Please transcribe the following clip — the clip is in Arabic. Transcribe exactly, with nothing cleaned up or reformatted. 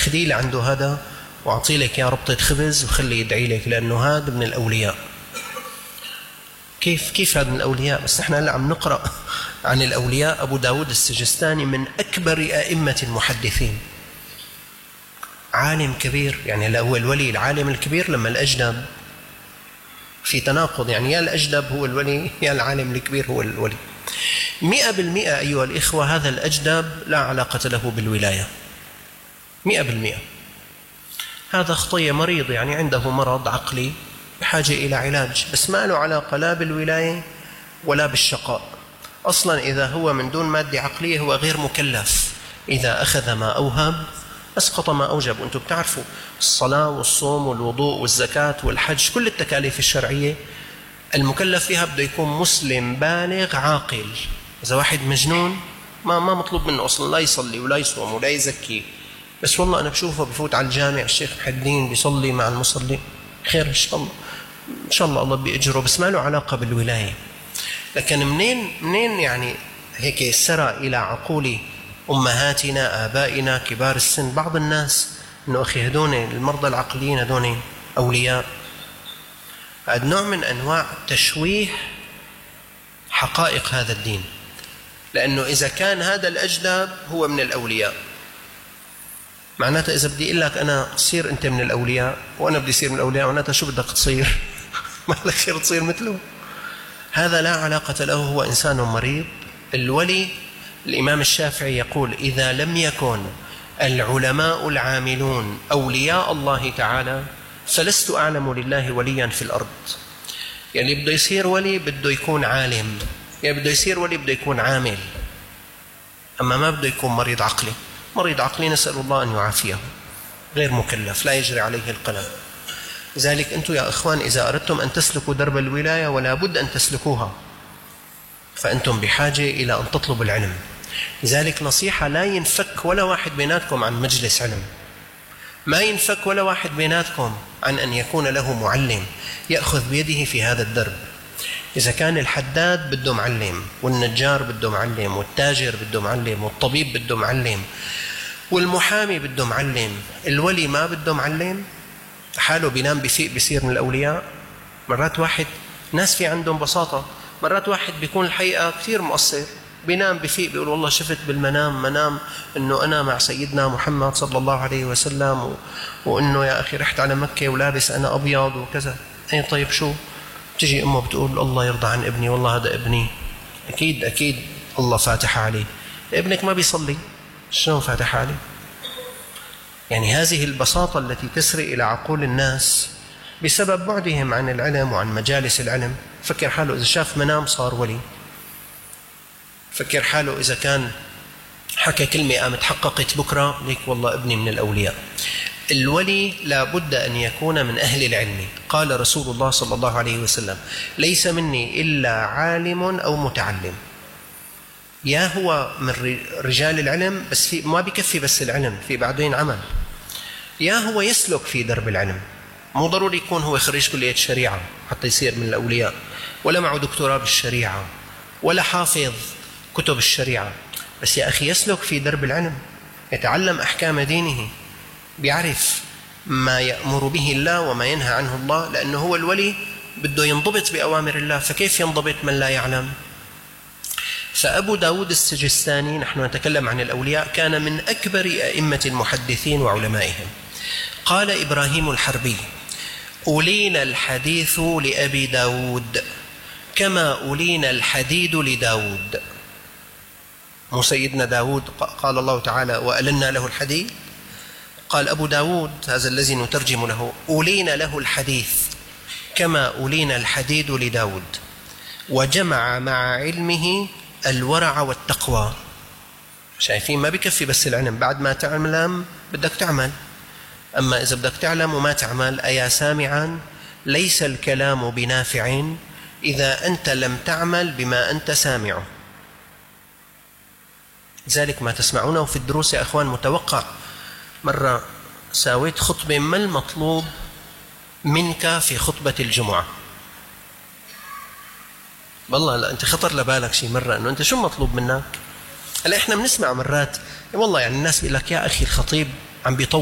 خدي لي عنده هذا وأعطي لك يا ربطة خبز وخلي يدعي لك، لأنه هذا من الأولياء. كيف كيف هذا من الأولياء؟ بس نحن هلا عم نقرأ عن الأولياء. أبو داود السجستاني من أكبر أئمة المحدثين، عالم كبير. يعني هلا هو الولي العالم الكبير لما الأجدب في تناقض، يعني يا الأجدب هو الولي يا العالم الكبير هو الولي. مئة بالمئة أيها الإخوة هذا الأجدب لا علاقة له بالولاية، مئة بالمئة. هذا خطية مريض، يعني عنده مرض عقلي بحاجة إلى علاج، بس ما له علاقة لا بالولاية ولا بالشقاء. أصلا إذا هو من دون مادة عقلية هو غير مكلف، إذا أخذ ما أوهب أسقط ما أوجب. وأنتم بتعرفوا الصلاة والصوم والوضوء والزكاة والحج، كل التكاليف الشرعية المكلف فيها بده يكون مسلم بالغ عاقل. إذا واحد مجنون ما ما مطلوب منه أصلا لا يصلي ولا يصوم ولا يزكي، بس والله أنا بشوفه بفوت على الجامع الشيخ محي الدين بيصلي مع المصلي، خير إن شاء الله إن شاء الله الله بيأجره، بس ما له علاقة بالولاية. لكن منين منين يعني هيك سرى إلى عقول أمهاتنا آبائنا كبار السن بعض الناس إنه أخي هدون المرضى العقليين هدون أولياء. هذا نوع من أنواع تشويه حقائق هذا الدين، لأنه إذا كان هذا الأجدب هو من الأولياء، معناتها إذا بدي أقول لك أنا تصير أنت من الأولياء وأنا بدي أصير من الأولياء، معناتها شو بدك تصير؟ ما لك خير تصير مثله. هذا لا علاقة له، هو إنسان مريض. الولي الإمام الشافعي يقول إذا لم يكن العلماء العاملون أولياء الله تعالى فلست أعلم لله وليا في الأرض. يعني بده يصير ولي بده يكون عالم، يعني بده يصير ولي بده يكون عامل، أما ما بده يكون مريض عقلي. مريض عقلي نسأل الله أن يعافيه، غير مكلف لا يجري عليه القلم. لذلك أنتم يا إخوان إذا أردتم أن تسلكوا درب الولاية ولا بد أن تسلكوها، فأنتم بحاجة إلى أن تطلبوا العلم. لذلك نصيحة، لا ينفك ولا واحد بيناتكم عن مجلس علم، ما ينفك ولا واحد بيناتكم عن أن يكون له معلم يأخذ بيده في هذا الدرب. إذا كان الحداد بده معلم، والنجار بده معلم، والتاجر بده معلم، والطبيب بده معلم، والمحامي بده معلم، الولي ما بده معلم، حاله بينام بفيق بيصير من الأولياء. مرات واحد ناس في عندهم بساطة، مرات واحد بيكون الحقيقة كثير مقصر، بينام بفيق بيقول والله شفت بالمنام منام انه انا مع سيدنا محمد صلى الله عليه وسلم و... وانه يا اخي رحت على مكة ولابس انا ابيض وكذا. اي طيب شو؟ تجي امه بتقول الله يرضى عن ابني، والله هذا ابني اكيد اكيد الله فاتح عليه. ابنك ما بيصلي، شلون فاتح عليه؟ يعني هذه البساطة التي تسري الى عقول الناس بسبب بعدهم عن العلم وعن مجالس العلم. فكر حاله اذا شاف منام صار ولي، فكر حاله إذا كان حكى كلمة قامت تحققت بكرة ليك والله ابني من الأولياء. الولي لا بد أن يكون من أهل العلم. قال رسول الله صلى الله عليه وسلم ليس مني إلا عالم أو متعلم. يا هو من رجال العلم بس في ما بيكفي بس العلم، في بعدين عمل، يا هو يسلك في درب العلم. مو ضروري يكون هو خريج كلية الشريعة حتى يصير من الأولياء، ولا معه دكتوراه بالشريعة، ولا حافظ كتب الشريعة، بس يا أخي يسلك في درب العلم، يتعلم أحكام دينه، بيعرف ما يأمر به الله وما ينهى عنه الله، لأنه هو الولي بده ينضبط بأوامر الله، فكيف ينضبط من لا يعلم؟ فأبو داود السجستاني، نحن نتكلم عن الأولياء، كان من أكبر أئمة المحدثين وعلمائهم. قال إبراهيم الحربي أولينا الحديث لأبي داود كما أولينا الحديد لداود. مو سيدنا داود قال الله تعالى وألنا له الحديد؟ قال أبو داود هذا الذي نترجم له أولينا له الحديث كما أولينا الحديد لداود، وجمع مع علمه الورع والتقوى. شايفين ما بكفي بس العلم، بعد ما تعلم بدك تعمل. أما إذا بدك تعلم وما تعمل، أيا سامعا ليس الكلام بنافع إذا أنت لم تعمل بما أنت سامعه. لذلك ما تسمعونه في الدروس يا أخوان متوقع. مرة ساويت خطبة ما المطلوب منك في خطبة الجمعة؟ والله لا أنت خطر لبالك شيء مرة أنه أنت شو مطلوب منك؟ هلا إحنا بنسمع مرات والله يعني الناس بيقول لك يا أخي الخطيب عم بيطول